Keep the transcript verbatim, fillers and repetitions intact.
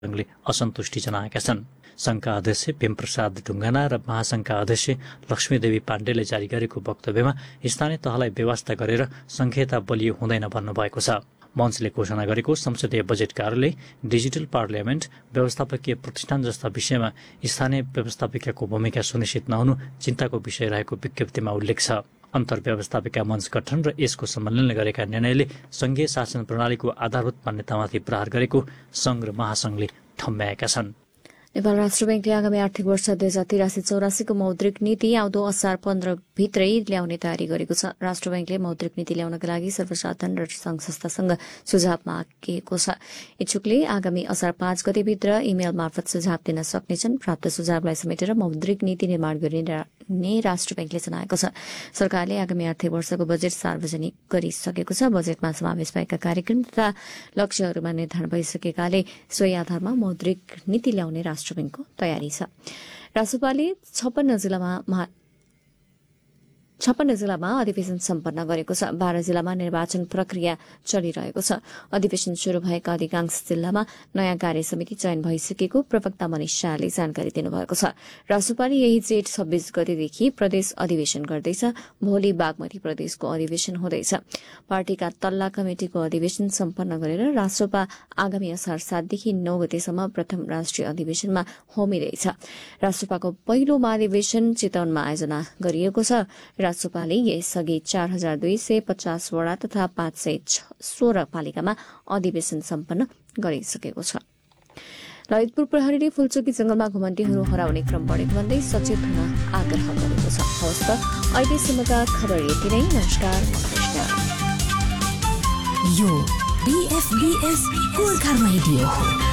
संघले असन्तुष्टि जनाएका छन्। संघका अध्यक्ष भीमप्रसाद ढुङ्गाना र महासंघका अध्यक्ष लक्ष्मीदेवी पाण्डेले जारी गरेको वक्तव्यमा स्थानीय तहलाई व्यवस्था गरेर संघीयता बलियो हुँदैन भन्नुभएको छ। मञ्चले घोषणा गरेको संसदीय बजेट कार्यालय, डिजिटल पार्लियामेन्ट, व्यवस्थापकीय प्रतिष्ठान जस्ता विषयमा स्थानीय व्यवस्थापिकाको भूमिका सुनिश्चित नहुनु चिन्ताको विषय रहेको विज्ञप्तिमा उल्लेख छ। अन्तर्व्यवस्थापिका मञ्च गठन र यसको सम्मेलनले गरेका निर्णयले संघीय शासन प्रणालीको आधारभूत मान्यतामाथि प्रहार गरेको संघ र महासंघले ठम्ब्याएका छन्। नेपाल राष्ट्र बैंकले आगामी आर्थिक वर्ष दुई हजार तिरासी चौरासीको मौद्रिक नीति आउँदो असार पन्ध्र भित्रै ल्याउने तयारी गरेको छ। राष्ट्र बैंकले मौद्रिक नीति ल्याउनका लागि सर्वसाधारण र संघ संस्थासँग सुझाव मागेको छ। इच्छुकले आगामी असार पाँच गतेभित्र इमेल मार्फत सुझाव दिन सक्नेछन्। प्राप्त सुझावलाई समेटेर मौद्रिक नीति निर्माण गरिने राष्ट्र बैंकले जनाएको छ। सरकारले आगामी आर्थिक वर्षको बजेट सार्वजनिक गरिसकेको छ। बजेटमा समावेश भएका कार्यक्रम तथा लक्ष्यहरूमा निर्धारण भइसकेकाले सोही आधारमा मौद्रिक नीति ल्याउने राष्ट्र बैंकको तयारी छ। रासोपाले छप्पन्न जिल्लामा छप्पन्न जिल्लामा अधिवेशन सम्पन्न गरेको छ। बाह्र जिल्लामा निर्वाचन प्रक्रिया चलिरहेको छ। अधिवेशन शुरू भएका अधिकांश जिल्लामा नयाँ कार्य समिति चयन भइसकेको प्रवक्ता मनिष शाहले जानकारी दिनुभएको छ। रासोपाले यही जेठ छब्बीस गतेदेखि प्रदेश अधिवेशन गर्दैछ। भोलि बागमती प्रदेशको अधिवेशन हुँदैछ। पार्टीका तल्ला कमिटिको अधिवेशन सम्पन्न गरेर रासोपा आगामी असार सातदेखि नौ गतेसम्म प्रथम राष्ट्रिय अधिवेशनमा होमिँदैछ। रासोपाको पहिलो महाधिवेशन चितवनमा आयोजना गरिएको छ। रासोपाले यसअघि चार हजार दुई सय पचास वडा तथा पाँच सय सोह्र पालिकामा अधिवेशन सम्पन्न गरिसकेको छ। ललितपुर प्रहरीले फुलचोकी जंगलमा घुमन्तीहरू हराउने क्रम बढेको भन्दै सचेत हुन आग्रह गरेको छ। हवस् त अहिलेसम्मका खबर यति नै। नमस्कार। यो बीएफबीएस गोर्खा रेडियो हो।